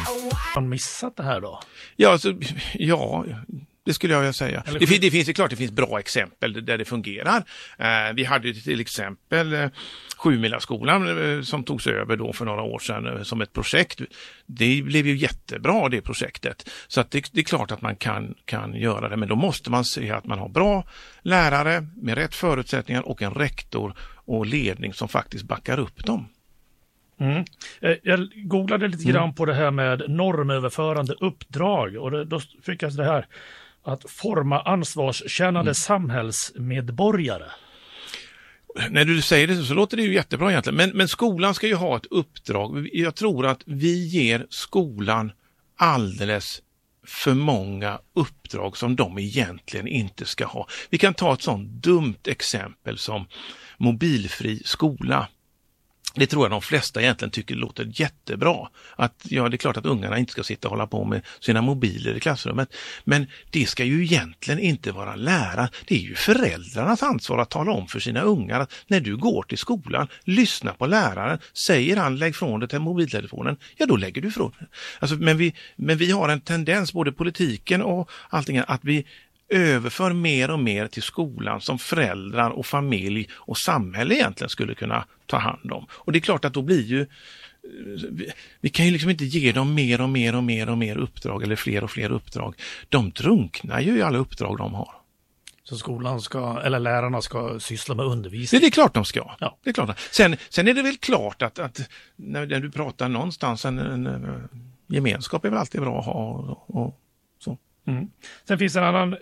Har man missat det här då? Ja, alltså, det skulle jag säga. Det finns klart, det finns bra exempel där det fungerar. Vi hade till exempel Sjumilaskolan som togs över då för några år sedan som ett projekt. Det blev ju jättebra det projektet. Så att det är klart att man kan göra det, men då måste man se att man har bra lärare med rätt förutsättningar och en rektor och ledning som faktiskt backar upp dem. Mm. Jag googlade lite grann på det här med normöverförande uppdrag och då fick jag det här att forma ansvarskännande samhällsmedborgare. När du säger det så låter det ju jättebra egentligen. Men skolan ska ju ha ett uppdrag. Jag tror att vi ger skolan alldeles för många uppdrag som de egentligen inte ska ha. Vi kan ta ett sånt dumt exempel som mobilfri skola. Det tror jag de flesta egentligen tycker låter jättebra. Att det är klart att ungarna inte ska sitta och hålla på med sina mobiler i klassrummet. Men det ska ju egentligen inte vara läraren. Det är ju föräldrarnas ansvar att tala om för sina ungar att när du går till skolan, lyssna på läraren. Säger han lägg från det till mobiltelefonen, ja då lägger du från det. Alltså, men vi har en tendens, både politiken och allting, att vi överför mer och mer till skolan som föräldrar och familj och samhälle egentligen skulle kunna ta hand om. Och det är klart att då blir ju, vi kan ju liksom inte ge dem mer och mer uppdrag eller fler och fler uppdrag. De drunknar ju i alla uppdrag de har. Så skolan eller lärarna ska syssla med undervisning? Det är klart de ska. Ja. Det är klart. Sen är det väl klart att när du pratar någonstans, en gemenskap är väl alltid bra att ha och så. Mm. Sen finns en annan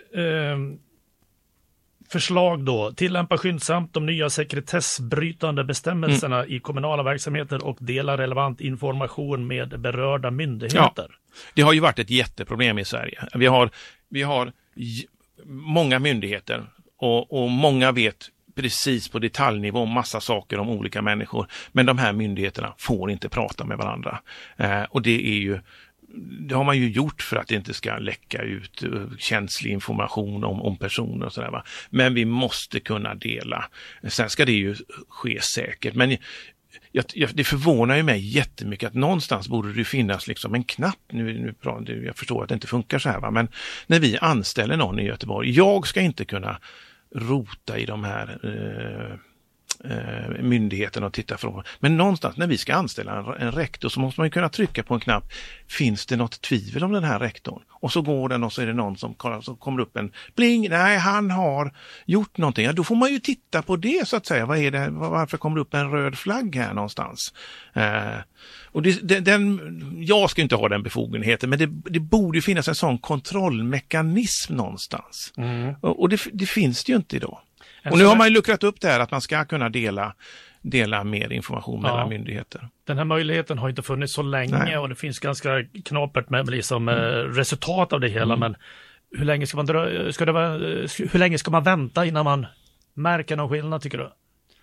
förslag då. Tillämpa skyndsamt de nya sekretessbrytande bestämmelserna i kommunala verksamheter och dela relevant information med berörda myndigheter. Ja, det har ju varit ett jätteproblem i Sverige. Vi har många myndigheter och många vet precis på detaljnivå om massa saker om olika människor. Men de här myndigheterna får inte prata med varandra. Och det har man ju gjort för att det inte ska läcka ut känslig information om personer och sådär, va. Men vi måste kunna dela. Sen ska det ju ske säkert. Men det förvånar ju mig jättemycket att någonstans borde det finnas liksom en knapp. Jag förstår att det inte funkar så här, va. Men när vi anställer någon i Göteborg, jag ska inte kunna rota i de här myndigheterna och titta från. Men någonstans när vi ska anställa en rektor så måste man ju kunna trycka på en knapp. Finns det något tvivel om den här rektorn? Och så går den och så är det någon som kommer upp en bling. Nej, han har gjort någonting. Ja, då får man ju titta på det så att säga. Vad är det? Varför kommer det upp en röd flagg här någonstans? Och jag ska inte ha den befogenheten, men det borde finnas en sån kontrollmekanism någonstans. Och det finns det ju inte idag. Och nu har man ju luckrat upp det här att man ska kunna dela mer information mellan myndigheter. Den här möjligheten har inte funnits så länge. Nej. Och det finns ganska knapert med liksom, resultat av det hela. Men hur länge hur länge ska man vänta innan man märker någon skillnad, tycker du?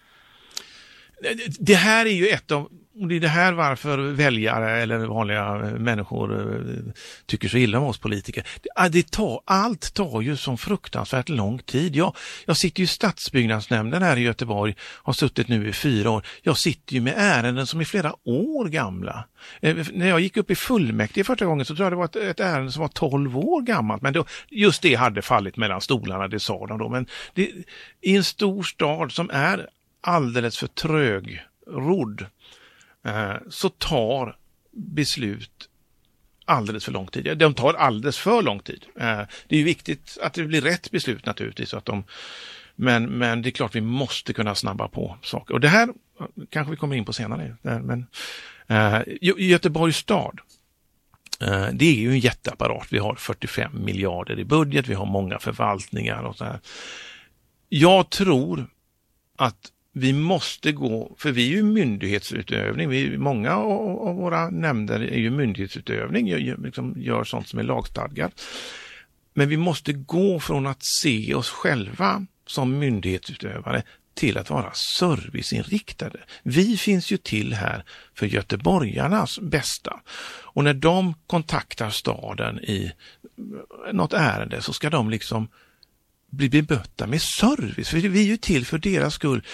Det här är ju det är det här varför väljare eller vanliga människor tycker så illa om oss politiker. Allt tar ju så fruktansvärt lång tid. Jag sitter ju i stadsbyggnadsnämnden här i Göteborg, har suttit nu i 4 år. Jag sitter ju med ärenden som är flera år gamla. När jag gick upp i fullmäktige första gången så tror jag det var ett ärende som var 12 år gammalt. Men just det hade fallit mellan stolarna, det sa de då. Men i en stor stad som är alldeles för trögrodd så tar beslut alldeles för lång tid. De tar alldeles för lång tid. Det är ju viktigt att det blir rätt beslut naturligtvis. Men det är klart vi måste kunna snabba på saker. Och det här kanske vi kommer in på senare. Men Göteborgs stad, det är ju en jätteapparat. Vi har 45 miljarder i budget. Vi har många förvaltningar och så här. Jag tror att vi måste gå, för vi är ju myndighetsutövning, många av våra nämnder är ju myndighetsutövning, gör sånt som är lagstadgat. Men vi måste gå från att se oss själva som myndighetsutövare till att vara serviceinriktade. Vi finns ju till här för göteborgarnas bästa. Och när de kontaktar staden i något ärende så ska de liksom bli bemötta med service. För vi är ju till för deras skull.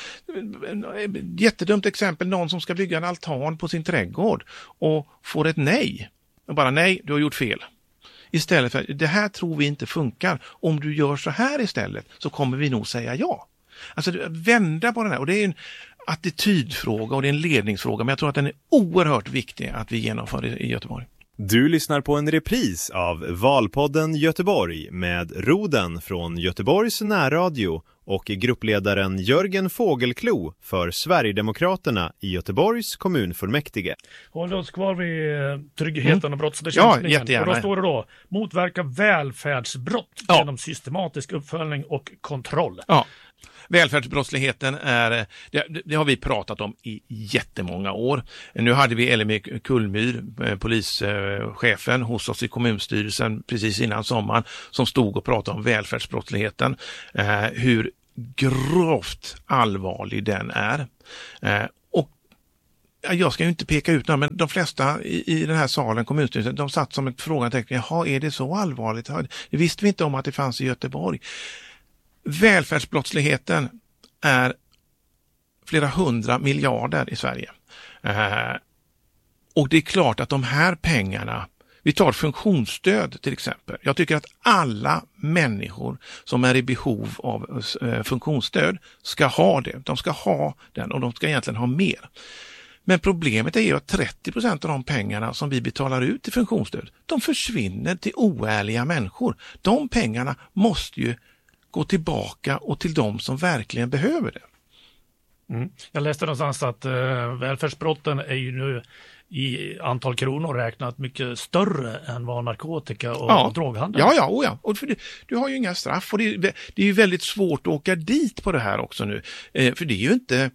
Jättedumt exempel, någon som ska bygga en altan på sin trädgård och får ett nej. Och bara nej, du har gjort fel. Istället för det här tror vi inte funkar. Om du gör så här istället så kommer vi nog säga ja. Alltså vända på den här. Och det är en attitydfråga och det är en ledningsfråga. Men jag tror att den är oerhört viktig att vi genomför i Göteborg. Du lyssnar på en repris av Valpodden Göteborg med Roden från Göteborgs närradio och gruppledaren Jörgen Fågelklo för Sverigedemokraterna i Göteborgs kommunfullmäktige. Håll oss kvar vid tryggheten och brottsbekämpningen. Ja, jättegärna. Och då står det då, motverka välfärdsbrott genom systematisk uppföljning och kontroll. Ja. Välfärdsbrottsligheten det har vi pratat om i jättemånga år. Nu hade vi Elmir Kullmyr, polischefen hos oss i kommunstyrelsen precis innan sommaren, som stod och pratade om välfärdsbrottsligheten. Hur grovt allvarlig den är. Och jag ska ju inte peka ut någon, men de flesta i den här salen, kommunstyrelsen, de satt som ett frågetecken. Jaha, är det så allvarligt? Det visste vi inte om att det fanns i Göteborg. Välfärdsbrottsligheten är flera 100 miljarder i Sverige. Och det är klart att de här pengarna, vi tar funktionsstöd till exempel. Jag tycker att alla människor som är i behov av funktionsstöd ska ha det. De ska ha den och de ska egentligen ha mer. Men problemet är ju att 30% av de pengarna som vi betalar ut i funktionsstöd, de försvinner till oärliga människor. De pengarna måste ju gå tillbaka och till de som verkligen behöver det. Jag läste någonstans att välfärdsbrotten är ju nu i antal kronor räknat mycket större än vad narkotika och droghandel. Ja. Och för du har ju inga straff och det är ju väldigt svårt att åka dit på det här också nu. För det är ju inte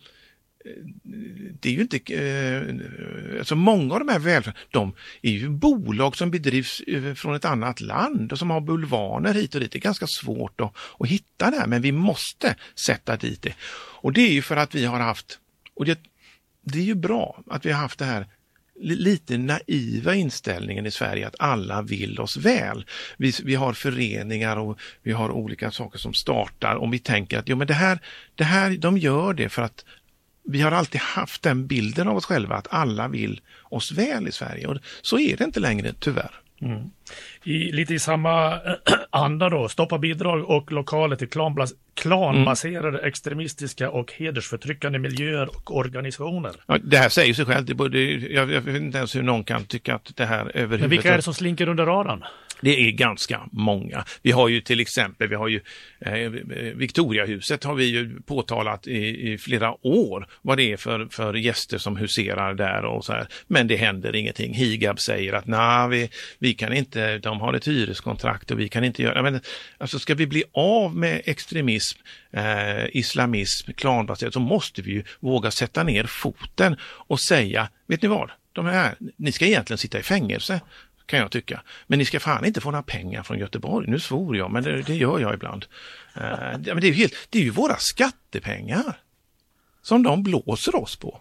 alltså många av de här välfärd, de är ju bolag som bedrivs från ett annat land och som har bulvaner hit och dit. Det är ganska svårt att hitta det här, men vi måste sätta dit det. Och det är ju för att vi har haft, och det är ju bra att vi har haft det här lite naiva inställningen i Sverige att alla vill oss väl. Vi har föreningar och vi har olika saker som startar och vi tänker att men det här de gör det för att vi har alltid haft den bilden av oss själva att alla vill oss väl i Sverige och så är det inte längre tyvärr. Lite i samma anda då, stoppa bidrag och lokaler till klanbaserade extremistiska och hedersförtryckande miljöer och organisationer. Ja, det här säger sig själv, jag vet inte ens hur någon kan tycka att det här överhuvudtaget. Men vilka är det som slinker under radarn? Det är ganska många. Vi har ju till exempel, Victoriahuset har vi ju påtalat i flera år vad det är för gäster som huserar där och så här. Men det händer ingenting. Higab säger att vi kan inte, de har ett hyreskontrakt och vi kan inte göra. Men alltså ska vi bli av med extremism, islamism, klanbaserat så måste vi ju våga sätta ner foten och säga, vet ni vad? Ni ska egentligen sitta i fängelse. Kan jag tycka. Men ni ska fan inte få några pengar från Göteborg. Nu svor jag, men det gör jag ibland. Men det är ju våra skattepengar som de blåser oss på.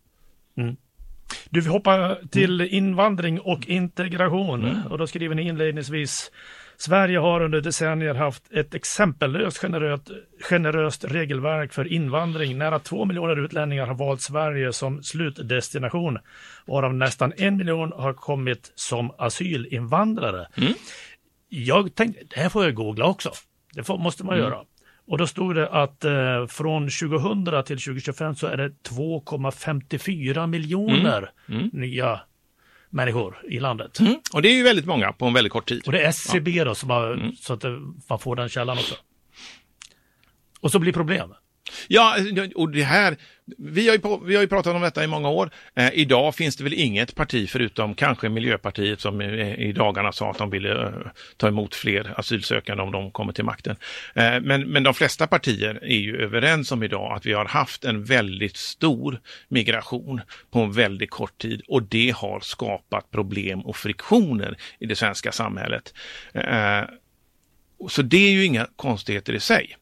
Du vill hoppa till invandring och integration. Och då skriver ni inledningsvis: Sverige har under decennier haft ett exempellöst generöst regelverk för invandring. Nära 2 miljoner utlänningar har valt Sverige som slutdestination, varav nästan 1 miljon har kommit som asylinvandrare. Jag tänkte, det här får jag googla också. Det måste man göra. Och då stod det att från 2000 till 2025 så är det 2,54 miljoner nya människor i landet. Och det är ju väldigt många på en väldigt kort tid. Och det är SCB då som har, så att man får den källan också. Och så blir problem. Ja, och det här, vi har ju pratat om detta i många år. Idag finns det väl inget parti förutom kanske Miljöpartiet som i dagarna sa att de ville ta emot fler asylsökande om de kommer till makten. Men de flesta partier är ju överens om idag att vi har haft en väldigt stor migration på en väldigt kort tid och det har skapat problem och friktioner i det svenska samhället. Så det är ju inga konstigheter i sig.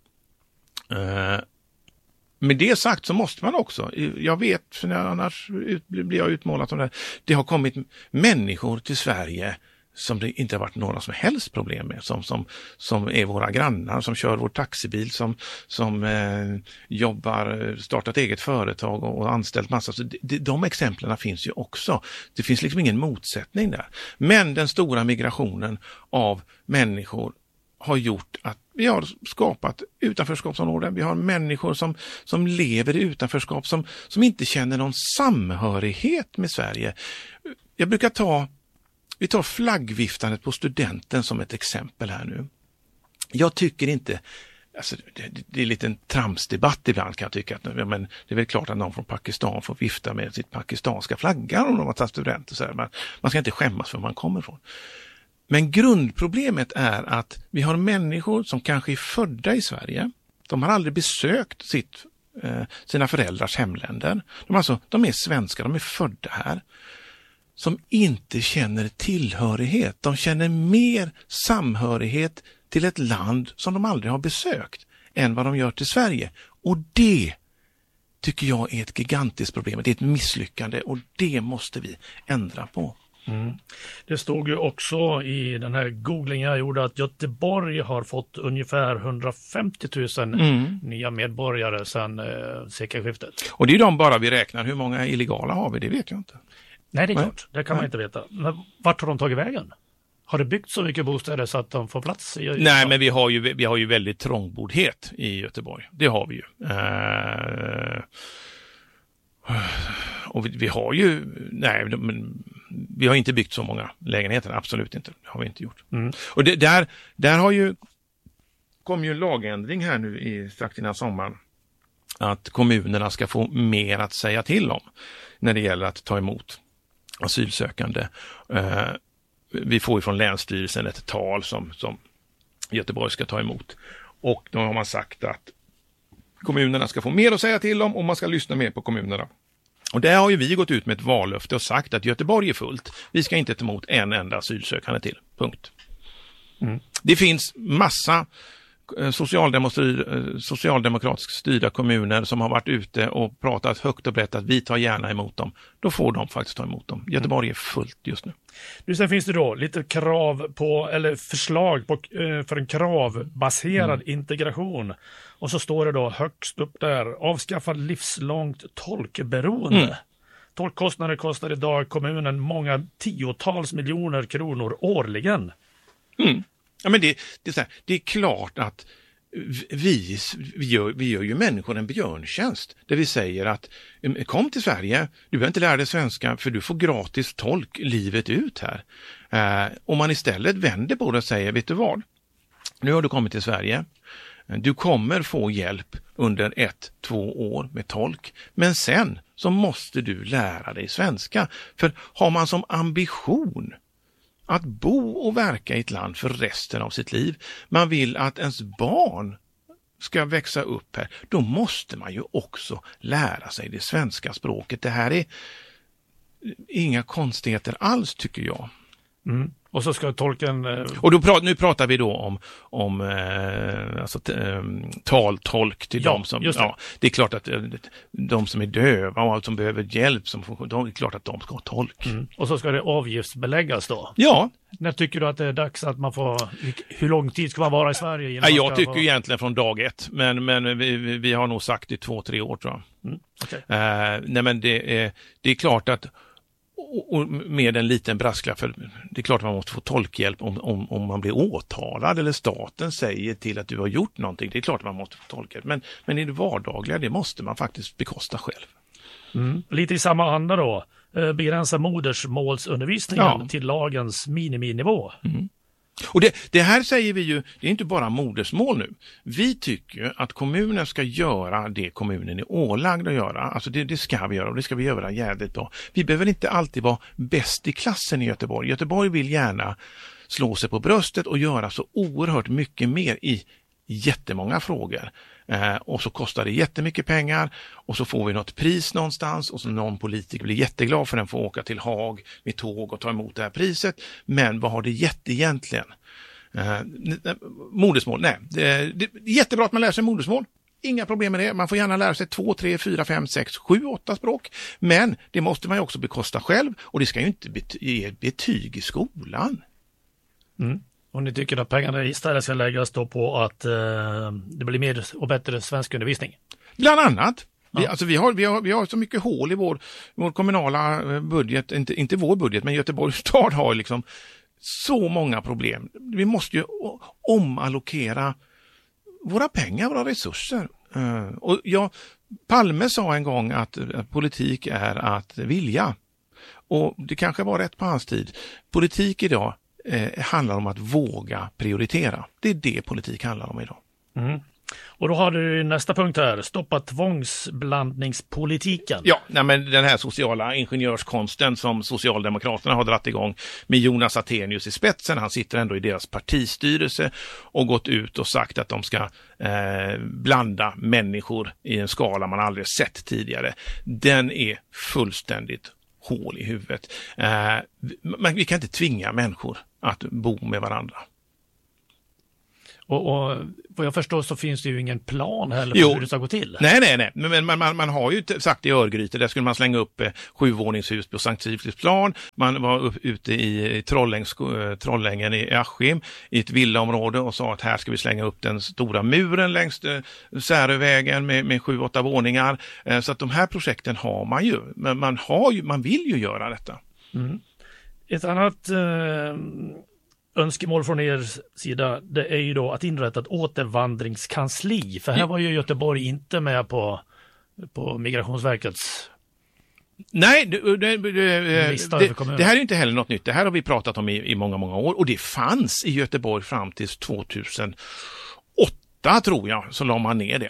Med det sagt så måste man också, jag vet, för annars blir jag utmålat som det har kommit människor till Sverige som det inte har varit några som helst problem med, som är våra grannar, som kör vår taxibil, som jobbar, startat eget företag och anställt massa. Så de exemplen finns ju också. Det finns liksom ingen motsättning där. Men den stora migrationen av människor har gjort att vi har skapat utanförskapsområden. Vi har människor som lever i utanförskap, som inte känner någon samhörighet med Sverige. Jag brukar vi tar flaggviftandet på studenten som ett exempel här nu. Jag tycker inte, alltså det är lite en tramsdebatt ibland kan jag tycka, men det är väl klart att någon från Pakistan får vifta med sitt pakistanska flagga om de har tagit studenter. Så här. Man ska inte skämmas för var man kommer ifrån. Men grundproblemet är att vi har människor som kanske är födda i Sverige. De har aldrig besökt sina föräldrars hemländer. De är svenskar, de är födda här. Som inte känner tillhörighet. De känner mer samhörighet till ett land som de aldrig har besökt än vad de gör till Sverige. Och det tycker jag är ett gigantiskt problem. Det är ett misslyckande och det måste vi ändra på. Mm. Det stod ju också i den här googlingen jag gjorde att Göteborg har fått ungefär 150 000 nya medborgare sedan sekelskiftet. Och det är de bara vi räknar. Hur många illegala har vi? Det vet jag inte. Nej, det är klart. Det kan man inte veta. Men vart har de tagit vägen? Har det byggt så mycket bostäder så att de får plats? Nej, men vi har ju väldigt trångboddhet i Göteborg. Det har vi ju. Och vi har ju, vi har inte byggt så många lägenheter, absolut inte. Det har vi inte gjort. Mm. Och där kom ju en lagändring här nu strax innan sommaren. Att kommunerna ska få mer att säga till om när det gäller att ta emot asylsökande. Vi får ju från Länsstyrelsen ett tal som Göteborg ska ta emot. Och då har man sagt att kommunerna ska få mer att säga till om och man ska lyssna mer på kommunerna. Och där har ju vi gått ut med ett vallöfte och sagt att Göteborg är fullt. Vi ska inte ta emot en enda asylsökande till. Punkt. Mm. Det finns massa socialdemokratiskt styrda kommuner som har varit ute och pratat högt och brett att vi tar gärna emot dem. Då får de faktiskt ta emot dem. Göteborg är fullt just nu. Sen finns det då lite krav på, eller förslag på, för en kravbaserad integration. Och så står det då högst upp där, avskaffa livslångt tolkberoende. Tolkkostnader kostar idag kommunen många tiotals miljoner kronor årligen. Ja, men det är klart att vi gör ju människor en björntjänst där vi säger att kom till Sverige, du behöver inte lära dig svenska för du får gratis tolk livet ut här. Om man istället vänder på det och säger, vet du vad? Nu har du kommit till Sverige. Du kommer få hjälp under 1-2 år med tolk. Men sen så måste du lära dig svenska. För har man som ambition att bo och verka i ett land för resten av sitt liv. Man vill att ens barn ska växa upp här. Då måste man ju också lära sig det svenska språket. Det här är inga konstigheter alls tycker jag. Mm. Och så ska tolken... Och nu pratar vi då om taltolk till de som... Ja, det är klart att de som är döva och som behöver hjälp, det är klart att de ska ha tolk. Mm. Och så ska det avgiftsbeläggas då? Ja. När tycker du att det är dags att man får... Hur lång tid ska man vara i Sverige? Jag tycker egentligen från dag 1. Men vi har nog sagt i 2-3 år tror jag. Mm. Okay. Nej men det är klart att och med en liten brasklapp, för det är klart att man måste få tolkhjälp om man blir åtalad eller staten säger till att du har gjort någonting. Det är klart att man måste få tolkhjälp. Men i det vardagliga, det måste man faktiskt bekosta själv. Mm. Lite i samma anda då. Begränsa modersmålsundervisningen till lagens miniminivå. Mm. Och det här säger vi ju, det är inte bara modersmål nu. Vi tycker att kommunen ska göra det kommunen är ålagd att göra. Alltså det ska vi göra och det ska vi göra jävligt bra. Vi behöver inte alltid vara bäst i klassen i Göteborg. Göteborg vill gärna slå sig på bröstet och göra så oerhört mycket mer i jättemånga frågor. Och så kostar det jättemycket pengar och så får vi något pris någonstans och så någon politiker blir jätteglad för den får åka till Haag med tåg och ta emot det här priset. Men vad har det gett egentligen? Modersmål, nej. Det är jättebra att man lär sig modersmål. Inga problem med det. Man får gärna lära sig 2, 3, 4, 5, 6, 7, 8 språk. Men det måste man ju också bekosta själv och det ska ju inte ge betyg i skolan. Och ni tycker att pengarna istället ska läggas då på att det blir mer och bättre svenskundervisning? Bland annat. Ja. Vi har så mycket hål i vår kommunala budget, inte vår budget, men Göteborgs stad har liksom så många problem. Vi måste ju omallokera våra pengar, våra resurser. Och Palme sa en gång att politik är att vilja. Och det kanske var rätt på hans tid. Politik idag handlar om att våga prioritera. Det är det politik handlar om idag. Och då har du nästa punkt här, stoppa tvångsblandningspolitiken. Ja, men den här sociala ingenjörskonsten som Socialdemokraterna har dratt igång med Jonas Attenius i spetsen. Han sitter ändå i deras partistyrelse och gått ut och sagt att de ska blanda människor i en skala man aldrig sett tidigare. Den är fullständigt hål i huvudet. Men vi kan inte tvinga människor att bo med varandra. Och vad jag förstår så finns det ju ingen plan heller för hur det ska gå till. Nej. Men man har ju sagt i Örgryte, där skulle man slänga upp 7-våningshus på Sankt Sigfridsplan. Man var ute i Trollängen i Askim i ett villaområde och sa att här ska vi slänga upp den stora muren längs Särövägen med 7-8 våningar. Så att de här projekten har man ju. Men man vill ju göra detta. Ett annat önskemål från er sida, det är ju då att inrätta ett återvandringskansli. För här var ju Göteborg inte med på Migrationsverkets. Nej, det här är ju inte heller något nytt. Det här har vi pratat om i många, många år. Och det fanns i Göteborg fram till 2008 tror jag, så la man ner det.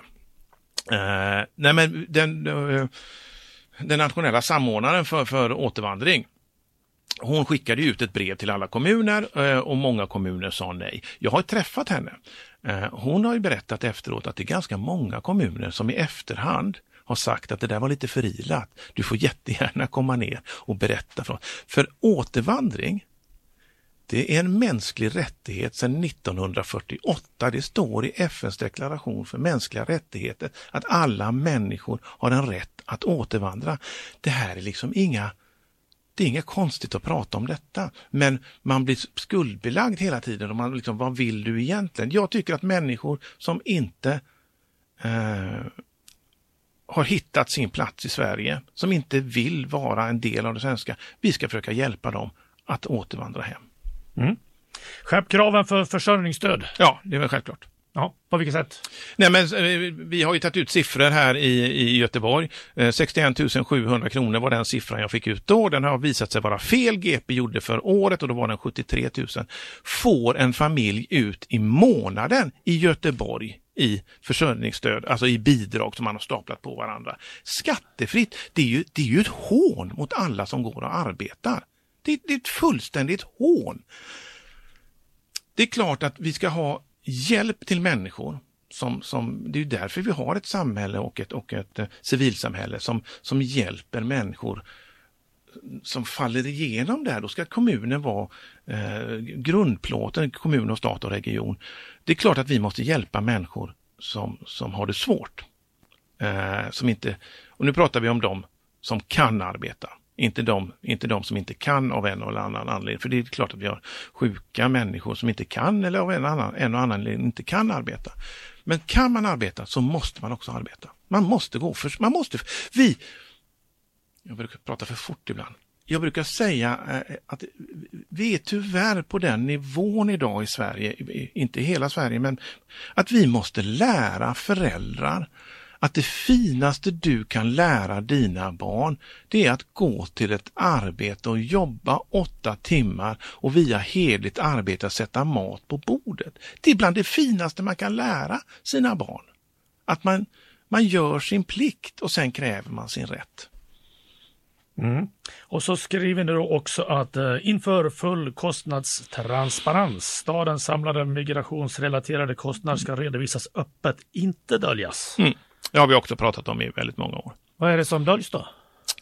Den nationella samordnaren för återvandring, hon skickade ut ett brev till alla kommuner och många kommuner sa nej. Jag har träffat henne. Hon har ju berättat efteråt att det är ganska många kommuner som i efterhand har sagt att det där var lite förilat. Du får jättegärna komma ner och berätta. För återvandring, det är en mänsklig rättighet sedan 1948. Det står i FNs deklaration för mänskliga rättigheter att alla människor har en rätt att återvandra. Det här är liksom det är inget konstigt att prata om detta, men man blir skuldbelagd hela tiden och man liksom, vad vill du egentligen? Jag tycker att människor som inte har hittat sin plats i Sverige, som inte vill vara en del av det svenska, vi ska försöka hjälpa dem att återvandra hem. Skärp kraven för försörjningsstöd. Ja, det är väl självklart. Ja, på vilket sätt? Nej, men vi har ju tagit ut siffror här i Göteborg. 61 700 kronor var den siffran jag fick ut då. Den har visat sig vara fel. GP gjorde för året och då var den 73 000. Får en familj ut i månaden i Göteborg i försörjningsstöd, alltså i bidrag som man har staplat på varandra. Skattefritt, det är ju ett hån mot alla som går och arbetar. Det är ett fullständigt hån. Det är klart att vi ska ha hjälp till människor det är ju därför vi har ett samhälle och ett civilsamhälle som hjälper människor som faller igenom där. Då ska kommunen vara grundplåten, kommun och stat och region. Det är klart att vi måste hjälpa människor som har det svårt. Och nu pratar vi om dem som kan arbeta. Inte de som inte kan av en eller annan anledning. För det är klart att vi har sjuka människor som inte kan eller av en och annan anledning inte kan arbeta. Men kan man arbeta så måste man också arbeta. Man måste jag brukar prata för fort ibland. Jag brukar säga att vi är tyvärr på den nivån idag i Sverige, inte i hela Sverige, men att vi måste lära föräldrar att det finaste du kan lära dina barn, det är att gå till ett arbete och jobba 8 timmar och via hederligt arbete sätta mat på bordet. Det är bland det finaste man kan lära sina barn. Att man gör sin plikt och sen kräver man sin rätt. Och så skriver ni då också att inför full kostnadstransparens, stadens samlade migrationsrelaterade kostnader ska redovisas öppet, inte döljas. Det har vi också pratat om i väldigt många år. Vad är det som döljs då?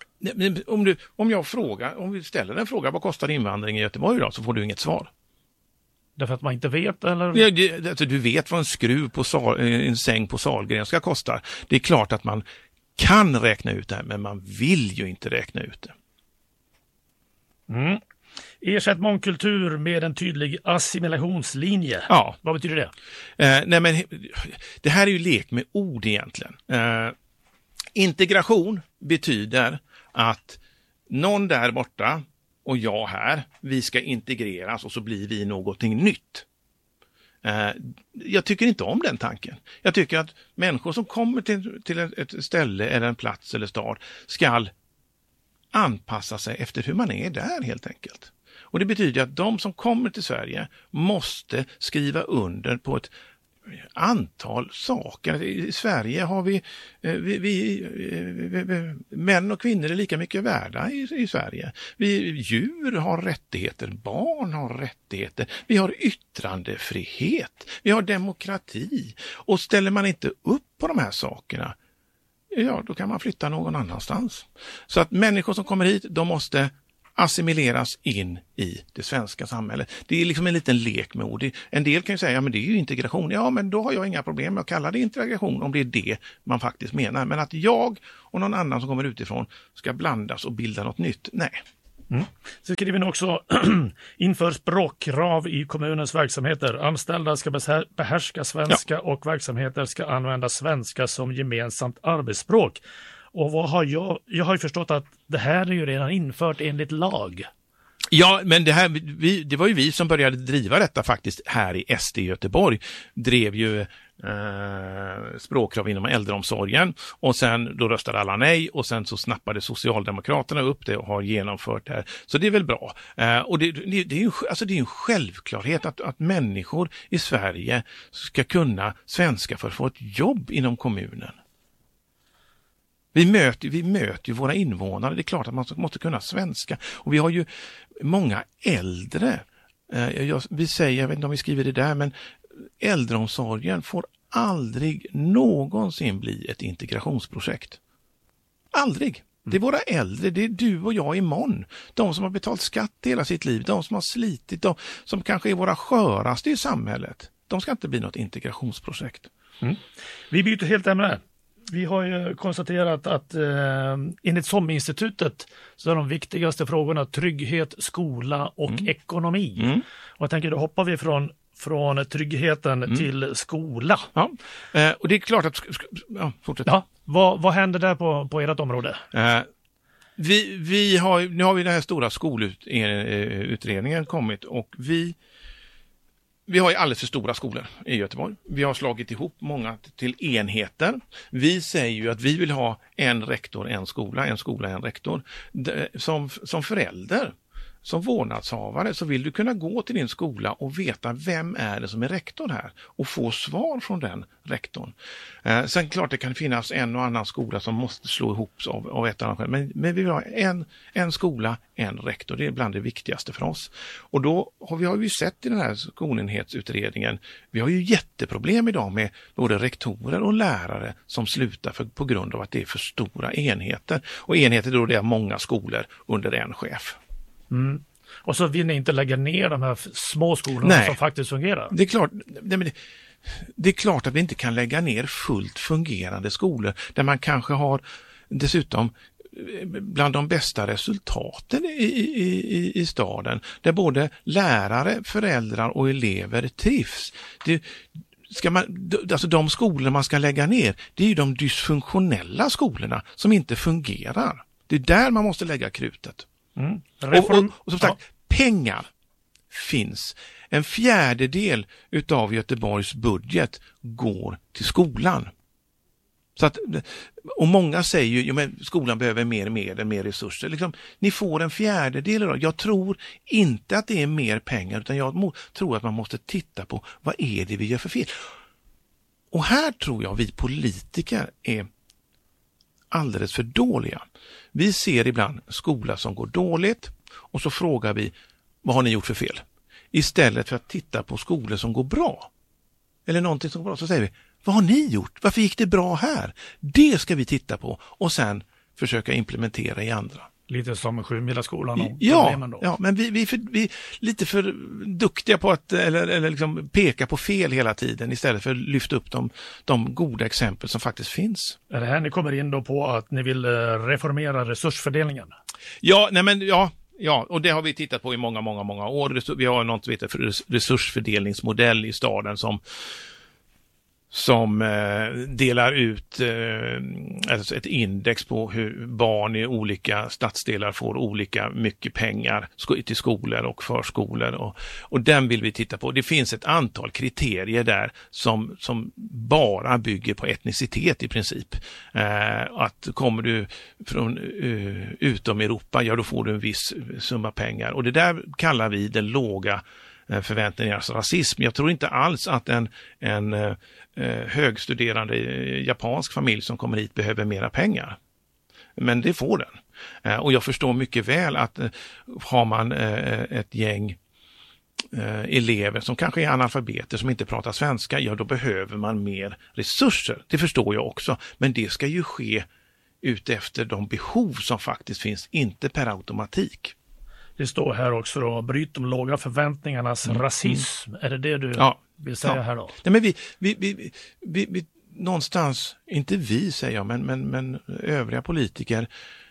Om vi ställer en fråga, vad kostar invandring i Göteborg idag, så får du inget svar. Därför att man inte vet, eller? Du vet vad en skruv på en säng på Sahlgrenska kostar. Det är klart att man kan räkna ut det här, men man vill ju inte räkna ut det. Ersätt mångkultur med en tydlig assimilationslinje. Ja. Vad betyder det? Nej, men det här är ju lek med ord egentligen. Integration betyder att någon där borta och jag här, vi ska integreras och så blir vi någonting nytt. Jag tycker inte om den tanken. Jag tycker att människor som kommer till ett ställe eller en plats eller stad ska anpassa sig efter hur man är där helt enkelt. Och det betyder att de som kommer till Sverige måste skriva under på ett antal saker. I Sverige har vi män och kvinnor är lika mycket värda i Sverige. Djur har rättigheter, barn har rättigheter, vi har yttrandefrihet, vi har demokrati. Och ställer man inte upp på de här sakerna, ja, då kan man flytta någon annanstans. Så att människor som kommer hit, de måste assimileras in i det svenska samhället. Det är liksom en liten lek med ord. En del kan ju säga, ja men det är ju integration. Ja, men då har jag inga problem med att kalla det integration om det är det man faktiskt menar. Men att jag och någon annan som kommer utifrån ska blandas och bilda något nytt, nej. Så skriver ni också inför språkkrav i kommunens verksamheter. Anställda ska behärska svenska och verksamheter ska använda svenska som gemensamt arbetsspråk. Och vad har jag har ju förstått att det här är ju redan infört enligt lag. Ja, men det var ju vi som började driva detta faktiskt här i SD i Göteborg. Drev ju språkkrav inom äldreomsorgen och sen då röstade alla nej och sen så snappade Socialdemokraterna upp det och har genomfört det här. Så det är väl bra. Och det är ju en självklarhet att människor i Sverige ska kunna svenska för att få ett jobb inom kommunen. Vi möter ju våra invånare. Det är klart att man måste kunna svenska. Och vi har ju många äldre. Vi säger, jag vet inte om vi skriver det där, men äldreomsorgen får aldrig någonsin bli ett integrationsprojekt. Aldrig. Det är våra äldre, det är du och jag imorgon. De som har betalt skatt hela sitt liv, de som har slitit, de som kanske är våra sköraste i samhället. De ska inte bli något integrationsprojekt. Vi byter helt ämne. Vi har ju konstaterat att enligt SOM-institutet så är de viktigaste frågorna trygghet, skola och ekonomi. Och jag tänker då hoppar vi från tryggheten till skola. Ja, och det är klart att... Ja, fortsätt. Ja, vad händer där på ert område? Nu har vi den här stora skolutredningen kommit och vi har ju alldeles för stora skolor i Göteborg. Vi har slagit ihop många till enheter. Vi säger ju att vi vill ha en rektor, en skola, en rektor. Som förälder, som vårdnadshavare så vill du kunna gå till din skola och veta vem är det som är rektor här och få svar från den rektorn. Sen klart det kan finnas en och annan skola som måste slå ihop av ett annat skäl. Men vi vill ha en skola, en rektor. Det är bland det viktigaste för oss. Och då har vi ju sett i den här skolenhetsutredningen, vi har ju jätteproblem idag med både rektorer och lärare som slutar på grund av att det är för stora enheter. Och enheter då det är många skolor under en chef. Och så vill ni inte lägga ner de här små skolorna som faktiskt fungerar. Det är klart att vi inte kan lägga ner fullt fungerande skolor där man kanske har dessutom bland de bästa resultaten i staden, där både lärare, föräldrar och elever trivs. Alltså de skolor man ska lägga ner, det är ju de dysfunktionella skolorna som inte fungerar. Det är där man måste lägga krutet. Och som sagt, pengar finns. 1/4 utav Göteborgs budget går till skolan. Så att, och många säger ju att skolan behöver mer resurser. Liksom, ni får 1/4 idag. Jag tror inte att det är mer pengar, utan jag tror att man måste titta på vad är det vi gör för fel. Och här tror jag vi politiker är alldeles för dåliga. Vi ser ibland skola som går dåligt och så frågar vi, vad har ni gjort för fel? Istället för att titta på skolor som går bra. Eller någonting som går bra, så säger vi, vad har ni gjort? Varför gick det bra här? Det ska vi titta på och sen försöka implementera i andra. Lite som 7-milaskolan och problemen då. Ja, men vi är lite för duktiga på att eller liksom peka på fel hela tiden istället för att lyfta upp de goda exempel som faktiskt finns. Är det här ni kommer in då på att ni vill reformera resursfördelningen? Ja, Ja, och det har vi tittat på i många år. Vi har något som heter resursfördelningsmodell i staden som delar ut alltså ett index på hur barn i olika stadsdelar får olika mycket pengar till skolor och förskolor. Och den vill vi titta på. Det finns ett antal kriterier där som bara bygger på etnicitet i princip. Att kommer du från utom Europa, ja då får du en viss summa pengar. Och det där kallar vi den låga förväntningarnas rasism. Jag tror inte alls att en högstuderande japansk familj som kommer hit behöver mera pengar. Men det får den. Och jag förstår mycket väl att har man ett gäng elever som kanske är analfabeter som inte pratar svenska, ja då behöver man mer resurser. Det förstår jag också. Men det ska ju ske utefter de behov som faktiskt finns, inte per automatik. Det står här också då, bryt de låga förväntningarnas rasism. Är det du vill säga här då? Nej, men vi någonstans, inte vi säger jag, men övriga politiker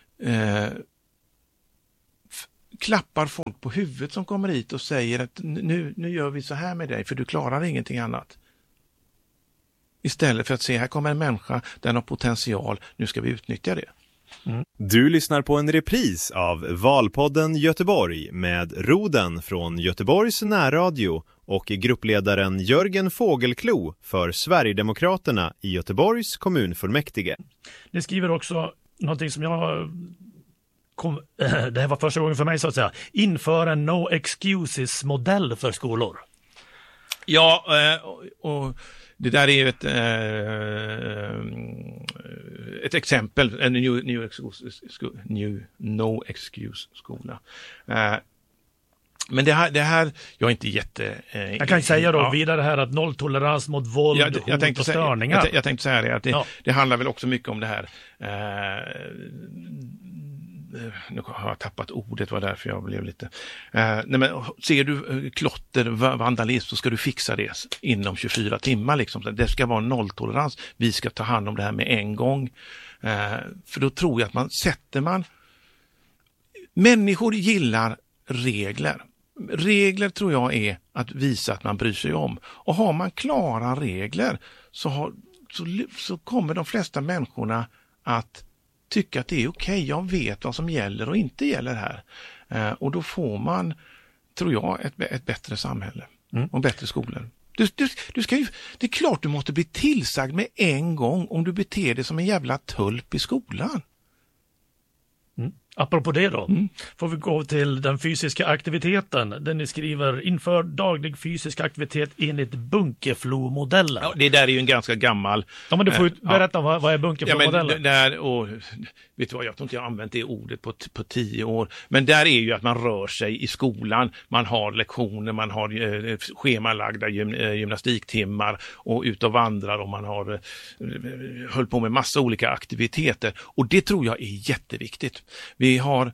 klappar folk på huvudet som kommer hit och säger att nu gör vi så här med dig för du klarar ingenting annat. Istället för att se, här kommer en människa, den har potential, nu ska vi utnyttja det. Du lyssnar på en repris av Valpodden Göteborg med Roden från Göteborgs närradio och gruppledaren Jörgen Fågelklo för Sverigedemokraterna i Göteborgs kommunfullmäktige. Ni skriver också någonting som det här var första gången för mig så att säga, inför en no excuses-modell för skolor. Ja, och det där är ju ett exempel, en new no excuse skola. Men det här, jag är inte jag kan säga då vidare här att nolltolerans mot våld, hot och störningar. Jag tänkte säga det, att det handlar väl också mycket om det här. Nu har jag tappat ordet, var därför jag blev lite... ser du klotter, vandalism, så ska du fixa det inom 24 timmar. Liksom. Det ska vara nolltolerans. Vi ska ta hand om det här med en gång. För då tror jag att människor gillar regler. Regler tror jag är att visa att man bryr sig om. Och har man klara regler så kommer de flesta människorna att tycka att det är okej, jag vet vad som gäller och inte gäller här. Och då får man, tror jag, ett bättre samhälle och bättre skolor. Det är klart du måste bli tillsagd med en gång om du beter dig som en jävla tulp i skolan. Apropå det då, får vi gå till den fysiska aktiviteten. Där ni skriver, inför daglig fysisk aktivitet enligt Bunkeflo-modellen. Ja, det där är ju en ganska gammal... Ja, men du får ju berätta vad är Bunkeflo-modellen? Vet du vad, jag tror inte jag har använt det ordet på 10 år. Men där är ju att man rör sig i skolan, man har lektioner, man har schemalagda gymnastiktimmar och ut och vandrar och man har höll på med massa olika aktiviteter. Och det tror jag är jätteviktigt. Vi har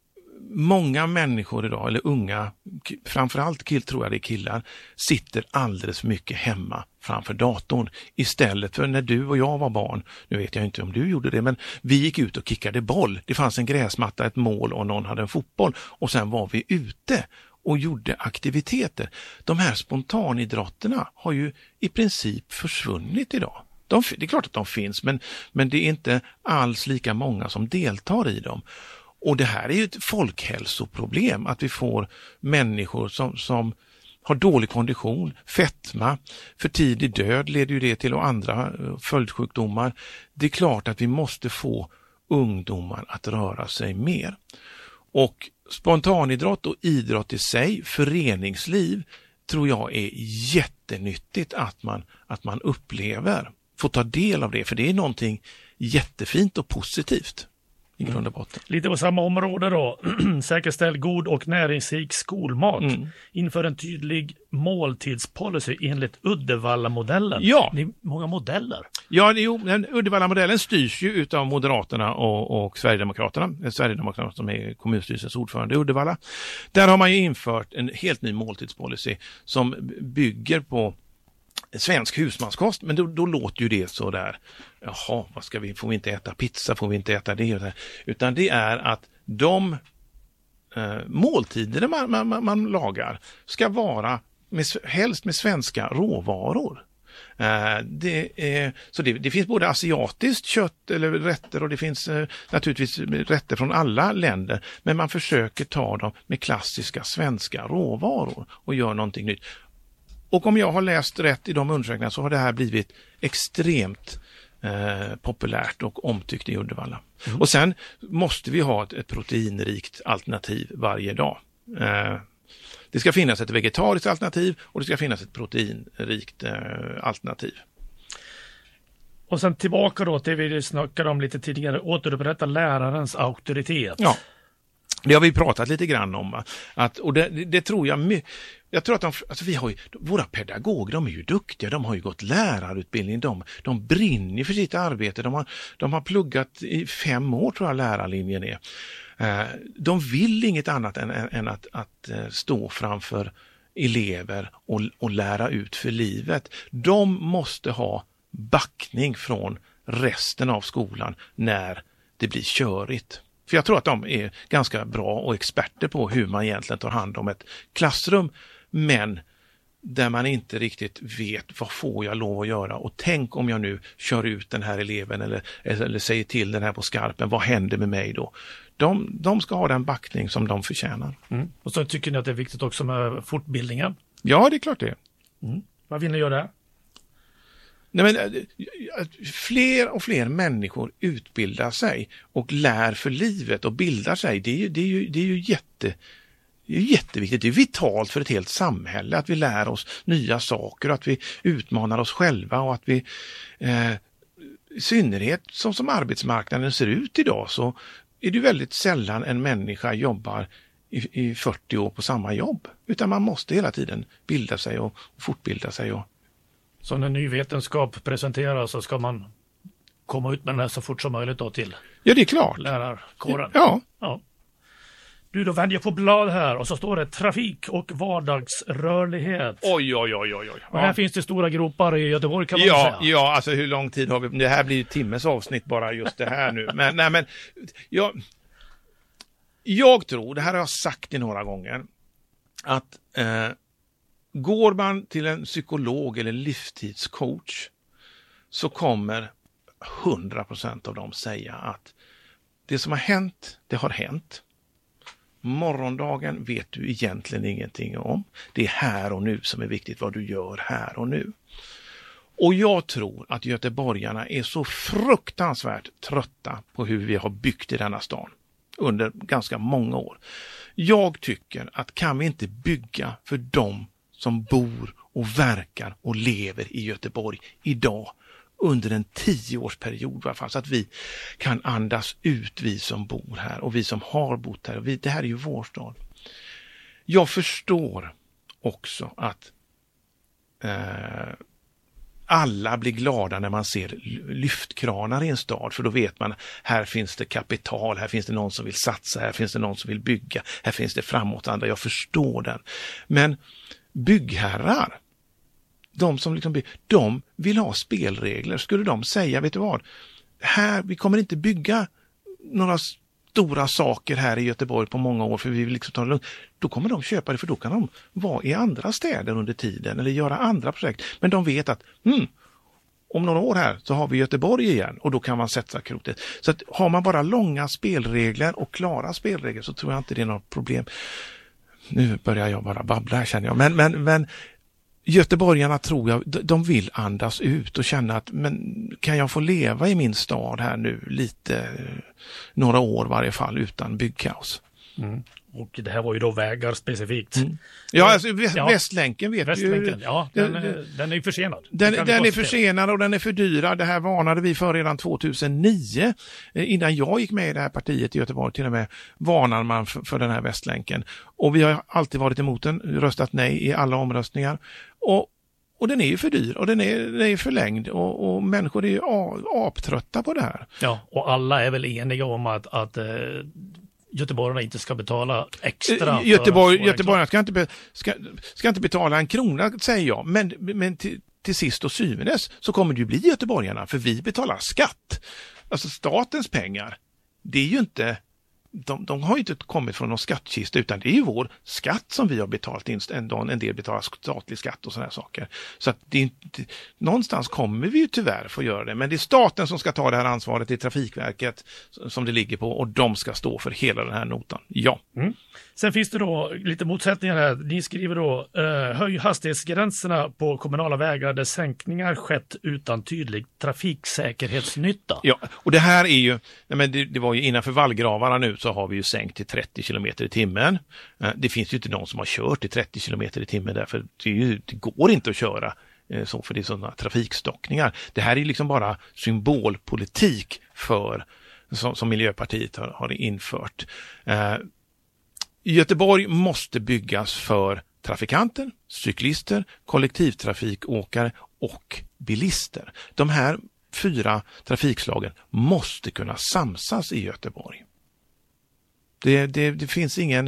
många människor idag, eller unga, framförallt tror jag det är killar, sitter alldeles mycket hemma framför datorn istället för när du och jag var barn. Nu vet jag inte om du gjorde det, men vi gick ut och kickade boll. Det fanns en gräsmatta, ett mål och någon hade en fotboll och sen var vi ute och gjorde aktiviteter. De här spontanidrotterna har ju i princip försvunnit idag. Det är klart att de finns, men det är inte alls lika många som deltar i dem. Och det här är ju ett folkhälsoproblem, att vi får människor som har dålig kondition, fetma, för tidig död leder ju det till och andra följdsjukdomar. Det är klart att vi måste få ungdomar att röra sig mer. Och spontanidrott och idrott i sig, föreningsliv, tror jag är jättenyttigt att man upplever, får ta del av det, för det är någonting jättefint och positivt. I grund och botten. Lite på samma område då. Säkerställ god och näringsrik skolmat. Inför en tydlig måltidspolicy enligt Uddevalla-modellen. Ja. Det är många modeller. Ja, Uddevalla-modellen styrs ju utav Moderaterna och Sverigedemokraterna. Sverigedemokraterna som är kommunstyrelsens ordförande i Uddevalla. Där har man ju infört en helt ny måltidspolicy som bygger på svensk husmanskost, men då låter ju det så där. Jaha, får vi inte äta pizza, får vi inte äta det? Utan det är att de måltider man lagar ska vara helst med svenska råvaror. Det finns både asiatiskt kött eller rätter och det finns naturligtvis rätter från alla länder, men man försöker ta dem med klassiska svenska råvaror och gör någonting nytt. Och om jag har läst rätt i de undersökningarna så har det här blivit extremt populärt och omtyckt i Uddevalla. Och sen måste vi ha ett proteinrikt alternativ varje dag. Det ska finnas ett vegetariskt alternativ och det ska finnas ett proteinrikt alternativ. Och sen tillbaka då till vi snackade om lite tidigare, återupprätta lärarens auktoritet. Ja, det har vi pratat lite grann om. Och det tror jag tror att vi har ju, våra pedagoger, de är ju duktiga, de har ju gått lärarutbildning, de brinner för sitt arbete, de har pluggat i 5 år tror jag lärarlinjen är. De vill inget annat än att stå framför elever och lära ut för livet. De måste ha backning från resten av skolan när det blir körigt. För jag tror att de är ganska bra och experter på hur man egentligen tar hand om ett klassrum, men där man inte riktigt vet vad får jag lov att göra, och tänk om jag nu kör ut den här eleven eller säger till den här på skarpen, vad händer med mig då? De ska ha den backning som de förtjänar. Och så tycker ni att det är viktigt också med fortbildningen? Ja, det är klart det. Vad vill ni göra där? Nej, men, fler och fler människor utbildar sig och lär för livet och bildar sig. Det är ju jätteviktigt. Det är vitalt för ett helt samhälle att vi lär oss nya saker, att vi utmanar oss själva och att vi i synnerhet som arbetsmarknaden ser ut idag så är det väldigt sällan en människa jobbar i 40 år på samma jobb. Utan man måste hela tiden bilda sig och fortbilda sig. Så när ny vetenskap presenteras så ska man komma ut med den här så fort som möjligt då till det är klart. Lärarkåren. Ja. Du, då vänder jag på blad här och så står det trafik och vardagsrörlighet. Oj. Och här finns det stora gropar i Göteborg kan man säga. Ja, alltså hur lång tid har vi? Det här blir ju timmes avsnitt bara just det här nu. Men jag tror, det här har jag sagt i några gånger, att går man till en psykolog eller livstidscoach så kommer 100% av dem säga att det som har hänt, det har hänt. Morgondagen vet du egentligen ingenting om. Det är här och nu som är viktigt, vad du gör här och nu. Och jag tror att göteborgarna är så fruktansvärt trötta på hur vi har byggt i denna stan under ganska många år. Jag tycker att kan vi inte bygga för dem som bor och verkar och lever i Göteborg idag under en 10-årsperiod i alla fall, så att vi kan andas ut, vi som bor här och vi som har bott här. Det här är ju vår stad. Jag förstår också att alla blir glada när man ser lyftkranar i en stad, för då vet man här finns det kapital, här finns det någon som vill satsa, här finns det någon som vill bygga, här finns det framåtanda. Jag förstår den. Men byggherrar, de som liksom de vill ha spelregler. Skulle de säga, vet du vad? Här, vi kommer inte bygga några stora saker här i Göteborg på många år för vi vill liksom ta det lugnt. Då kommer de köpa det, för då kan de vara i andra städer under tiden eller göra andra projekt. Men de vet att om några år här så har vi Göteborg igen och då kan man sätta krotet. Så att har man bara långa spelregler och klara spelregler så tror jag inte det är något problem. Nu börjar jag bara babbla här, känner jag. Men göteborgarna tror jag, de vill andas ut och känna att men kan jag få leva i min stad här nu några år i varje fall utan byggkaos. Och det här var ju då vägar specifikt. Ja, alltså Västlänken vet Västlänken, ju. ja, den är ju försenad. Den är försenad och den är fördyrad. Det här varnade vi för redan 2009. Innan jag gick med i det här partiet i Göteborg till och med varnade man för den här Västlänken. Och vi har alltid varit emot den, röstat nej i alla omröstningar. Och den är ju för dyr och den är förlängd och människor är ju aptrötta på det här. Ja, och alla är väl eniga om att göteborgarna inte ska betala extra. Göteborgarna ska inte betala en krona, säger jag. Men till sist och syvende så kommer det ju bli göteborgarna, för vi betalar skatt. Alltså statens pengar. Det är ju inte de har ju inte kommit från någon skattkista, utan det är ju vår skatt som vi har betalat in. En del betalar statlig skatt och sådana här saker. Så att det är inte, någonstans kommer vi ju tyvärr få göra det. Men det är staten som ska ta det här ansvaret, det är Trafikverket som det ligger på, och de ska stå för hela den här notan. Ja. Mm. Sen finns det då lite motsättningar här. Ni skriver då höj hastighetsgränserna på kommunala vägar där sänkningar skett utan tydlig trafiksäkerhetsnytta. Ja, och det här är ju, men det var ju innanför vallgravarna nu, så har vi ju sänkt till 30 km i timmen. Det finns ju inte någon som har kört i 30 km i timmen, därför det går inte att köra så, för det är sådana trafikstockningar. Det här är liksom bara symbolpolitik för som Miljöpartiet har infört. Göteborg måste byggas för trafikanter, cyklister, kollektivtrafikåkare och bilister. De här 4 trafikslagen måste kunna samsas i Göteborg. Det finns ingen...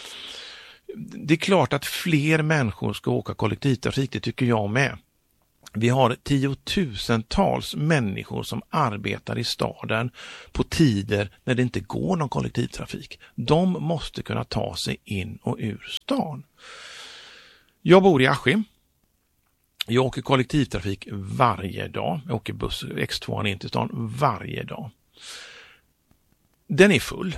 Det är klart att fler människor ska åka kollektivtrafik, det tycker jag med. Vi har tiotusentals människor som arbetar i staden på tider när det inte går någon kollektivtrafik. De måste kunna ta sig in och ur stan. Jag bor i Askim. Jag åker kollektivtrafik varje dag. Jag åker buss X2 in till stan varje dag. Den är full.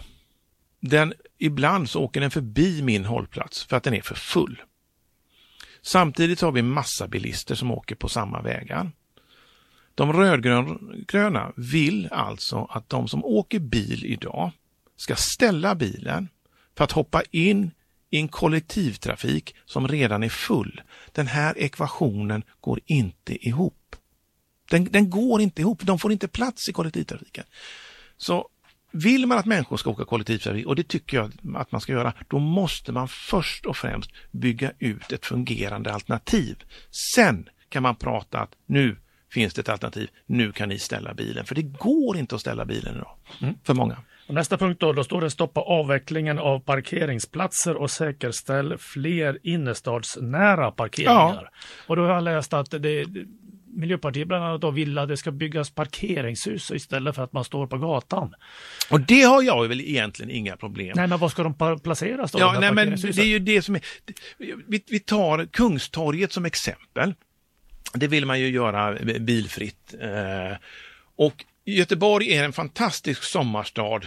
Ibland så åker den förbi min hållplats för att den är för full. Samtidigt har vi massa bilister som åker på samma vägar. De rödgröna vill alltså att de som åker bil idag ska ställa bilen för att hoppa in i en kollektivtrafik som redan är full. Den här ekvationen går inte ihop. Den går inte ihop, de får inte plats i kollektivtrafiken. Så vill man att människor ska åka kollektivtrafik, och det tycker jag att man ska göra, då måste man först och främst bygga ut ett fungerande alternativ. Sen kan man prata att nu finns det ett alternativ, nu kan ni ställa bilen. För det går inte att ställa bilen idag för många. Och nästa punkt då står det stoppa avvecklingen av parkeringsplatser och säkerställ fler innerstadsnära parkeringar. Ja. Och då har jag läst att Miljöpartiet bland annat då vill att det ska byggas parkeringshus istället för att man står på gatan. Och det har jag väl egentligen inga problem. Nej, men var ska de placeras då? Ja, nej, men det är ju det som är... Vi tar Kungstorget som exempel. Det vill man ju göra bilfritt. Och Göteborg är en fantastisk sommarstad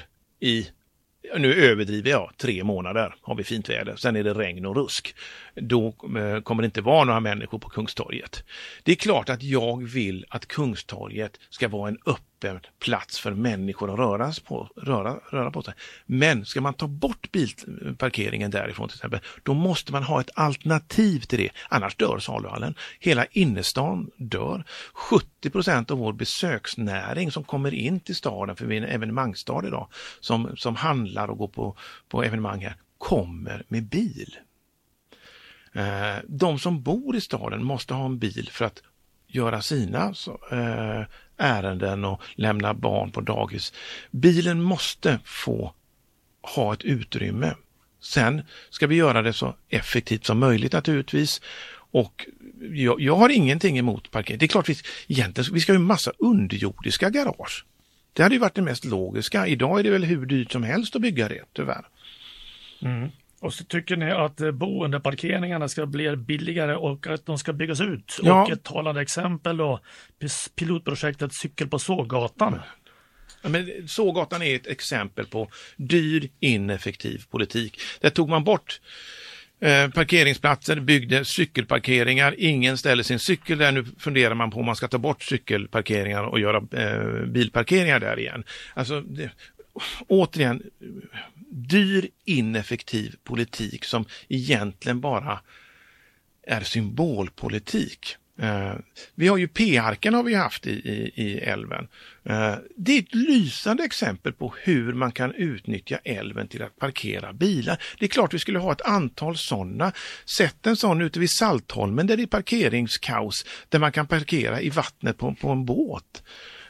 nu överdriver jag, 3 månader har vi fint väder. Sen är det regn och rusk. Då kommer det inte vara några människor på Kungstorget. Det är klart att jag vill att Kungstorget ska vara en öppen plats för människor att röra på sig. Men ska man ta bort bilparkeringen därifrån till exempel, då måste man ha ett alternativ till det. Annars dör saluhallen. Hela innerstan dör. 70% av vår besöksnäring som kommer in till staden, för vi är en evenemangstad idag, som handlar och går på evenemang här, kommer med bil. De som bor i staden måste ha en bil för att göra sina ärenden och lämna barn på dagis. Bilen måste få ha ett utrymme. Sen ska vi göra det så effektivt som möjligt naturligtvis. Och jag har ingenting emot parkering. Det är klart vi ska ha en massa underjordiska garage. Det hade ju varit det mest logiska. Idag är det väl hur dyrt som helst att bygga det, tyvärr. Mm. Och så tycker ni att boendeparkeringarna ska bli billigare och att de ska byggas ut. Ja. Och ett talande exempel då, pilotprojektet Cykel på Sågatan. Men Sågatan är ett exempel på dyr, ineffektiv politik. Där tog man bort parkeringsplatser, byggde cykelparkeringar, ingen ställer sin cykel där. Nu funderar man på om man ska ta bort cykelparkeringar och göra bilparkeringar där igen. Alltså återigen, dyr, ineffektiv politik som egentligen bara är symbolpolitik. Vi har ju P-arken har vi haft i älven. Det är ett lysande exempel på hur man kan utnyttja älven till att parkera bilar. Det är klart vi skulle ha ett antal sådana. Sätt en sån ute vid Saltholmen där det är parkeringskaos, där man kan parkera i vattnet på en båt.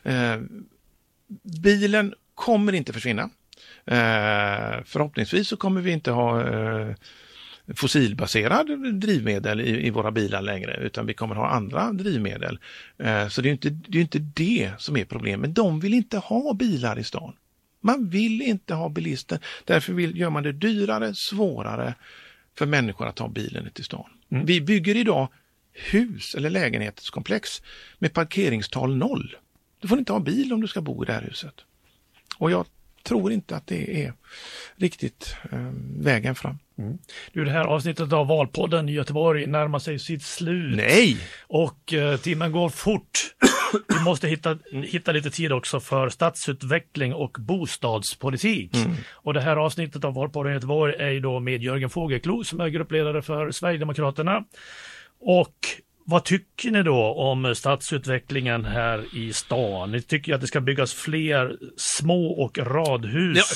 Bilen kommer inte försvinna. Förhoppningsvis så kommer vi inte ha fossilbaserad drivmedel i våra bilar längre, utan vi kommer ha andra drivmedel. Så det är inte det som är problemet. Men de vill inte ha bilar i stan. Man vill inte ha bilister. Därför gör man det dyrare, svårare för människor att ta bilen till stan. Vi bygger idag hus eller lägenhetskomplex med parkeringstal 0. Du får inte ha bil om du ska bo i det här huset. Och jag tror inte att det är riktigt vägen fram. Det här avsnittet av Valpodden i Göteborg närmar sig sitt slut. Nej! Och timmen går fort. Vi måste hitta lite tid också för stadsutveckling och bostadspolitik. Och det här avsnittet av Valpodden i Göteborg är ju då med Jörgen Fågelklo som är gruppledare för Sverigedemokraterna. Och vad tycker ni då om stadsutvecklingen här i stan? Ni tycker att det ska byggas fler små och radhus? Ja,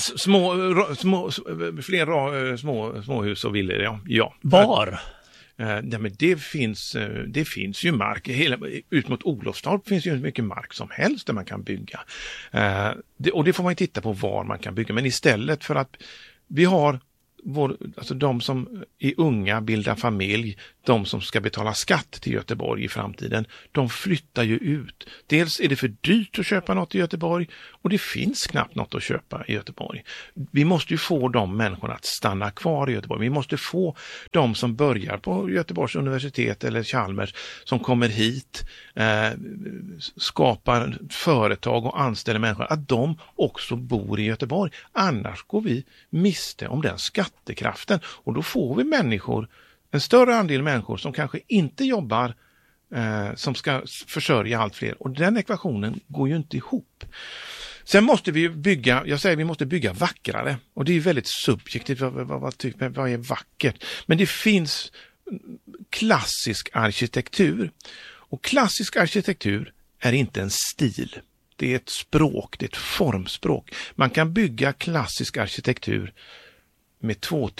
fler småhus och villor, ja. Var? Ja, men det finns ju mark. Ut mot Olofstorp finns ju mycket mark som helst där man kan bygga. Och det får man ju titta på var man kan bygga. Men istället för att vi har de som är unga, bildar familj, de som ska betala skatt till Göteborg i framtiden, de flyttar ju ut. Dels är det för dyrt att köpa något i Göteborg och det finns knappt något att köpa i Göteborg. Vi måste ju få de människorna att stanna kvar i Göteborg. Vi måste få de som börjar på Göteborgs universitet eller Chalmers som kommer hit, skapar företag och anställer människor, att de också bor i Göteborg. Annars går vi miste om den skattekraften och då får vi en större andel människor som kanske inte jobbar, som ska försörja allt fler. Och den ekvationen går ju inte ihop. Sen måste vi vi måste bygga vackrare. Och det är väldigt subjektivt, vad är vackert? Men det finns klassisk arkitektur. Och klassisk arkitektur är inte en stil. Det är ett språk, det är ett formspråk. Man kan bygga klassisk arkitektur med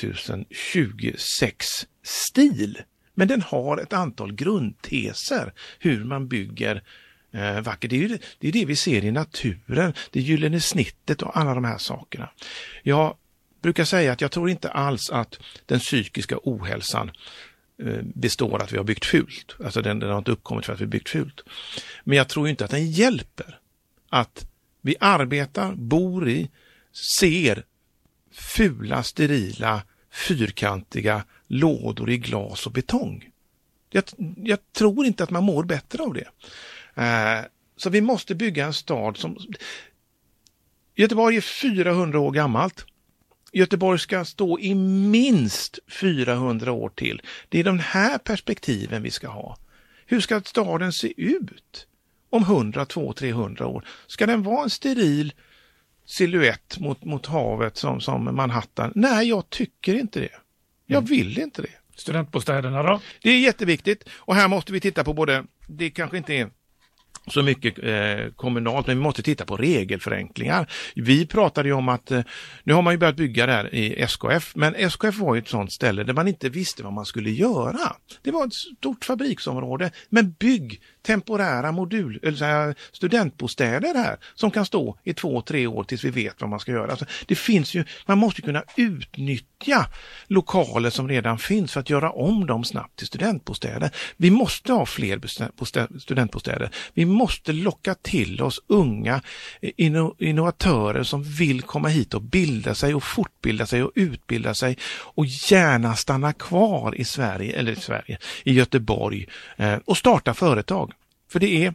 2026 stil. Men den har ett antal grundteser hur man bygger vackert. Det är det vi ser i naturen, det gyllene snittet och alla de här sakerna. Jag brukar säga att jag tror inte alls att den psykiska ohälsan består att vi har byggt fult. Alltså den har inte uppkommit för att vi byggt fult. Men jag tror inte att den hjälper att vi arbetar, bor i, ser fula, sterila, fyrkantiga lådor i glas och betong. Jag tror inte att man mår bättre av det. Så vi måste bygga en stad som... Göteborg är 400 år gammalt. Göteborg ska stå i minst 400 år till. Det är de här perspektiven vi ska ha. Hur ska staden se ut om 100, 200, 300 år? Ska den vara en steril silhuett mot havet som Manhattan? Nej, jag tycker inte det. Jag vill inte det. Studentbostäderna då? Det är jätteviktigt och här måste vi titta på både, det kanske inte är så mycket kommunalt, men vi måste titta på regelförenklingar. Vi pratade ju om att nu har man ju börjat bygga där i SKF, men SKF var ju ett sånt ställe där man inte visste vad man skulle göra. Det var ett stort fabriksområde, men bygg temporära studentbostäder här som kan stå i 2-3 år tills vi vet vad man ska göra. Alltså, det finns ju, man måste kunna utnyttja lokaler som redan finns för att göra om dem snabbt till studentbostäder. Vi måste ha fler studentbostäder. Vi måste locka till oss unga innovatörer som vill komma hit och bilda sig och fortbilda sig och utbilda sig och gärna stanna kvar i i Göteborg och starta företag. För det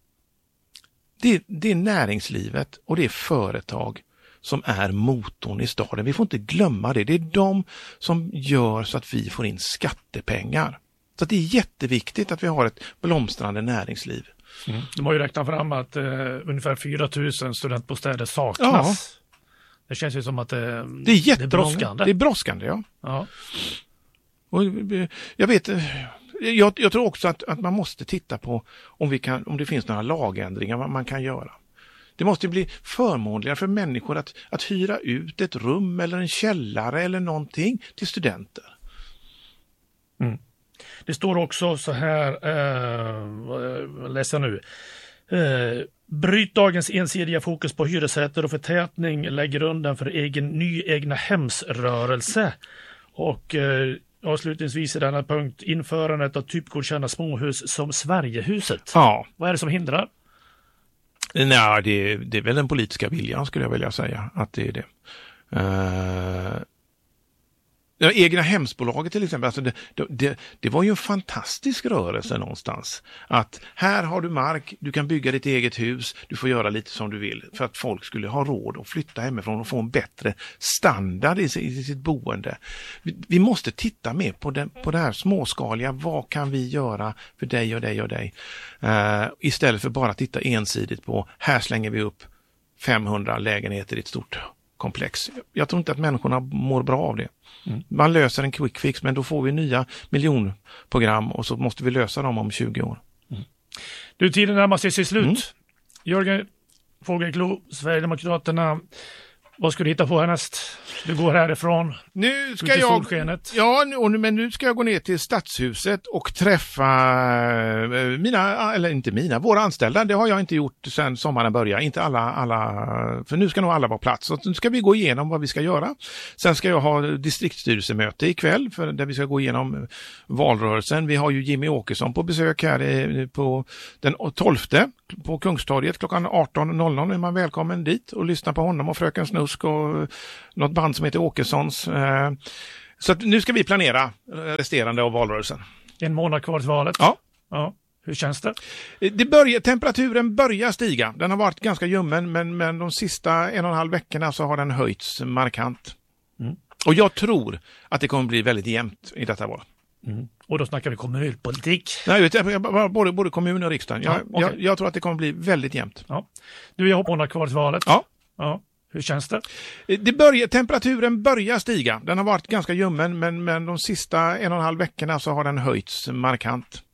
är näringslivet och det är företag som är motorn i staden. Vi får inte glömma det. Det är de som gör så att vi får in skattepengar. Så att det är jätteviktigt att vi har ett blomstrande näringsliv. De har ju räknat fram att ungefär 4 000 studentbostäder saknas. Ja. Det känns ju som att det är brådskande. Det är brådskande, ja. Och jag tror också att man måste titta på om det finns några lagändringar man kan göra. Det måste bli förmånligare för människor att hyra ut ett rum eller en källare eller någonting till studenter. Det står också så här, läser nu. Bryt dagens ensidiga fokus på hyresrätter och förtätning, lägger grunden för ny egna hemsrörelse. Och avslutningsvis i denna punkt, införandet av typgodkända småhus som Sverigehuset. Ja. Vad är det som hindrar? Nej, det är väl den politiska viljan skulle jag vilja säga att det är det. Egna hemsbolaget till exempel, alltså det var ju en fantastisk rörelse någonstans. Att här har du mark, du kan bygga ditt eget hus, du får göra lite som du vill för att folk skulle ha råd att flytta hemifrån och få en bättre standard i sitt boende. Vi måste titta mer på det här småskaliga, vad kan vi göra för dig och dig och dig? Istället för bara titta ensidigt på, här slänger vi upp 500 lägenheter i ett stort komplex. Jag tror inte att människorna mår bra av det. Man löser en quick fix, men då får vi nya miljonprogram och så måste vi lösa dem om 20 år. Du, tiden närmar sig sitt slut. Jörgen Fågelklo, Sverigedemokraterna, vad ska du hitta på härnäst? Du går härifrån. Nu ska men nu ska jag gå ner till Stadshuset och träffa våra anställda. Det har jag inte gjort sedan sommaren började. Inte alla, för nu ska nog alla vara plats. Så nu ska vi gå igenom vad vi ska göra. Sen ska jag ha distriktsstyrelsemöte ikväll där vi ska gå igenom valrörelsen. Vi har ju Jimmy Åkesson på besök här på den 12:e på Kungstorget klockan 18.00. Är man välkommen dit och lyssna på honom och Fröken Snusk och något band som heter Åkessons. Så att nu ska vi planera resterande av valrörelsen. En månad kvar till valet. Ja. Hur känns det? Temperaturen börjar stiga. Den har varit ganska ljummen, men de sista 1,5 veckorna så har den höjts markant. Och jag tror att det kommer bli väldigt jämnt i detta val. Och då snackar vi kommunpolitik. Nej, både kommun och riksdagen. Jag tror att det kommer bli väldigt jämnt. Ja. Du, jag har månad kvar till valet. Ja. Hur känns det? Temperaturen börjar stiga. Den har varit ganska ljummen, men de sista 1,5 veckorna så har den höjts markant.